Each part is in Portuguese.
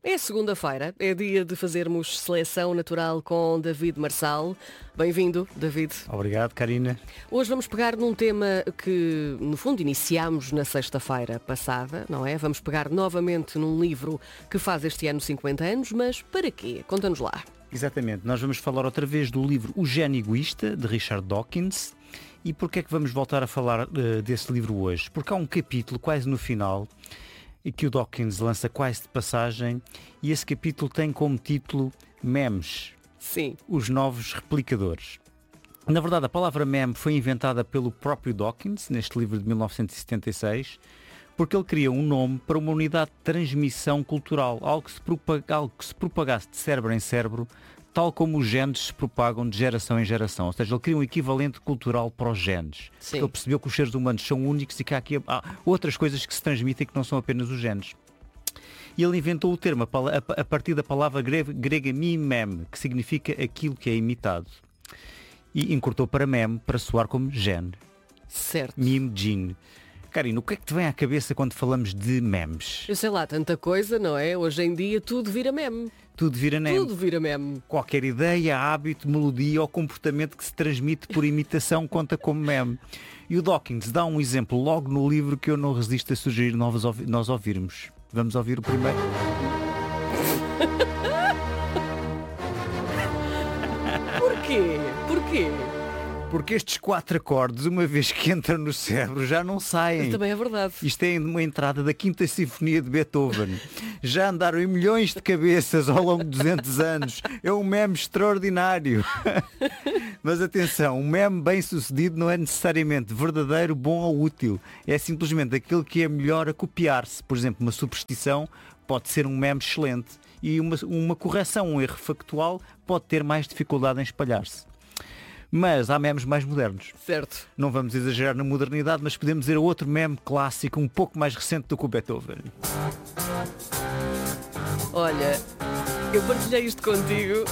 É segunda-feira, é dia de fazermos seleção natural com David Marçal. Bem-vindo, David. Obrigado, Karina. Hoje vamos pegar num tema que, no fundo, iniciámos na sexta-feira passada, não é? Vamos pegar novamente num livro que faz este ano 50 anos, mas para quê? Conta-nos lá. Exatamente, nós vamos falar outra vez do livro O Gênio Egoísta, de Richard Dawkins. E porquê é que vamos voltar a falar desse livro hoje? Porque há um capítulo quase no final e que o Dawkins lança quase de passagem, e esse capítulo tem como título Memes. Sim. Os novos replicadores. Na verdade, a palavra meme foi inventada pelo próprio Dawkins, neste livro de 1976, porque ele queria um nome para uma unidade de transmissão cultural, algo que se propagasse de cérebro em cérebro, tal como os genes se propagam de geração em geração. Ou seja, ele queria um equivalente cultural para os genes. Sim. Ele percebeu que os seres humanos são únicos e que há outras coisas que se transmitem que não são apenas os genes. E ele inventou o termo a partir da palavra grega mimeme, que significa aquilo que é imitado. E encurtou para meme para soar como gene. Certo. Meme, gene. Karina, o que é que te vem à cabeça quando falamos de memes? Eu sei lá, tanta coisa, não é? Hoje em dia tudo vira meme. Tudo vira meme. Tudo vira meme. Qualquer ideia, hábito, melodia ou comportamento que se transmite por imitação conta como meme. E o Dawkins dá um exemplo logo no livro que eu não resisto a sugerir nós ouvirmos. Vamos ouvir o primeiro? Porquê? Porquê? Porque estes 4 acordes, uma vez que entram no cérebro, já não saem. Também é verdade. Isto é uma entrada da Quinta Sinfonia de Beethoven. Já andaram em milhões de cabeças ao longo de 200 anos. É um meme extraordinário. Mas atenção, um meme bem sucedido não é necessariamente verdadeiro, bom ou útil. É simplesmente aquilo que é melhor a copiar-se. Por exemplo, uma superstição pode ser um meme excelente. E uma correção, um erro factual, pode ter mais dificuldade em espalhar-se. Mas há memes mais modernos. Certo. Não vamos exagerar na modernidade, mas podemos dizer outro meme clássico, um pouco mais recente do que o Beethoven. Olha, eu partilhei isto contigo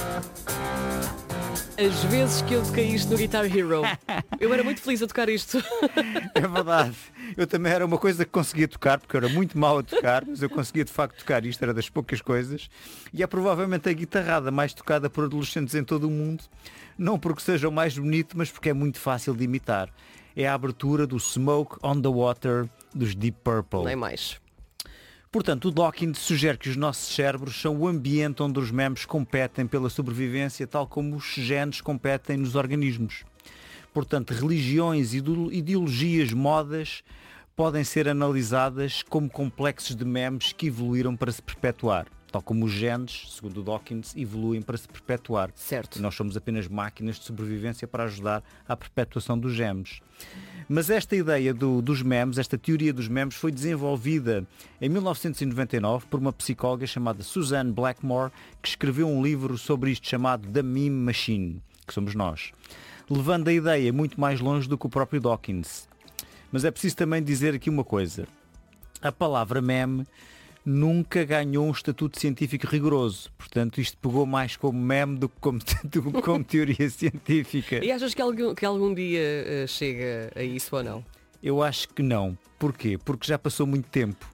as vezes que eu toquei isto no Guitar Hero. Eu era muito feliz a tocar isto. É verdade. Eu também era uma coisa que conseguia tocar, porque eu era muito mau a tocar, mas eu conseguia de facto tocar isto, era das poucas coisas. E é provavelmente a guitarrada mais tocada por adolescentes em todo o mundo. Não porque seja o mais bonito, mas porque é muito fácil de imitar. É a abertura do Smoke on the Water dos Deep Purple. Nem mais. Portanto, o Dawkins sugere que os nossos cérebros são o ambiente onde os memes competem pela sobrevivência, tal como os genes competem nos organismos. Portanto, religiões, ideologias, modas podem ser analisadas como complexos de memes que evoluíram para se perpetuar. Tal como os genes, segundo o Dawkins, evoluem para se perpetuar. Certo. Nós somos apenas máquinas de sobrevivência para ajudar à perpetuação dos genes. Mas esta ideia dos memes, esta teoria dos memes, foi desenvolvida em 1999 por uma psicóloga chamada Suzanne Blackmore, que escreveu um livro sobre isto chamado The Meme Machine, que somos nós, levando a ideia muito mais longe do que o próprio Dawkins. Mas é preciso também dizer aqui uma coisa. A palavra meme nunca ganhou um estatuto científico rigoroso. Portanto, isto pegou mais como meme do que como teoria científica. E achas que algum dia chega a isso ou não? Eu acho que não. Porquê? Porque já passou muito tempo.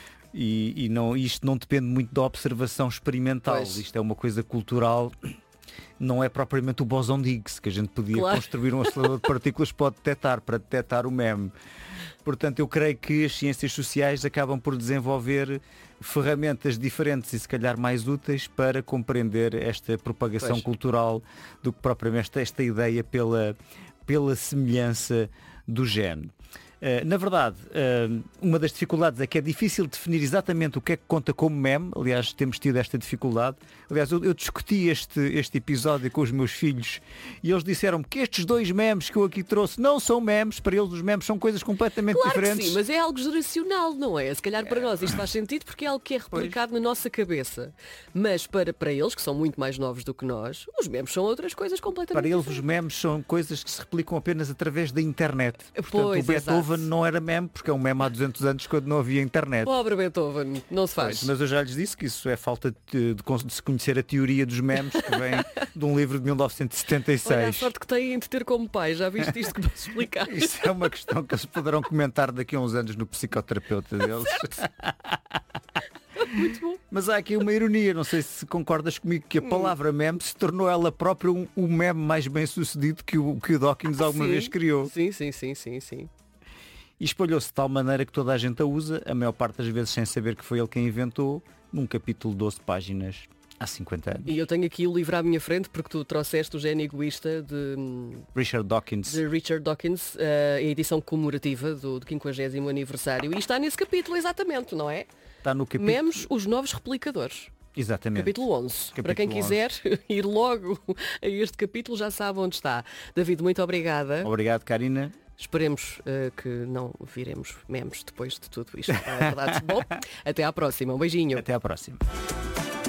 E isto não depende muito da observação experimental. Pois. Isto é uma coisa cultural. Não é propriamente o bóson de Higgs, que a gente podia construir um acelerador de partículas para detectar o meme. Portanto, eu creio que as ciências sociais acabam por desenvolver ferramentas diferentes e se calhar mais úteis para compreender esta propagação cultural do que propriamente esta ideia pela semelhança do gene. Na verdade, uma das dificuldades é que é difícil definir exatamente o que é que conta como meme. Aliás, temos tido esta dificuldade. Aliás, eu discuti este episódio com os meus filhos e eles disseram-me que estes 2 memes que eu aqui trouxe não são memes. Para eles os memes são coisas completamente diferentes. Que sim, mas é algo geracional, não é? Se calhar para nós isto faz sentido porque é algo que é replicado na nossa cabeça. Mas para eles, que são muito mais novos do que nós, os memes são outras coisas completamente Para eles diferentes. os memes são coisas que se replicam apenas através da internet. Portanto, Pois, o Beethoven exato. não era meme, porque é um meme há 200 anos quando não havia internet. Pobre Beethoven, não se faz. Mas eu já lhes disse que isso é falta de se conhecer a teoria dos memes que vem de um livro de 1976. Olha a sorte que têm de ter como pai, já viste isto que posso explicar? Isso é uma questão que eles poderão comentar daqui a uns anos no psicoterapeuta deles. Muito bom. Mas há aqui uma ironia, não sei se concordas comigo, que a palavra meme se tornou ela própria um meme mais bem sucedido que o Dawkins alguma vez criou. Sim. E espalhou-se de tal maneira que toda a gente a usa, a maior parte das vezes sem saber que foi ele quem inventou, num capítulo de 12 páginas há 50 anos. E eu tenho aqui o livro à minha frente porque tu trouxeste o Gênio Egoísta de Richard Dawkins, a edição comemorativa do 50º aniversário. E está nesse capítulo exatamente, não é? está no capítulo... Memes, os novos replicadores. Exatamente. Capítulo 11. Para quem quiser ir logo a este capítulo já sabe onde está. David, muito obrigada. Obrigado, Karina. Esperemos que não viremos memes depois de tudo isto. É verdade. Bom, até à próxima. Um beijinho. Até à próxima.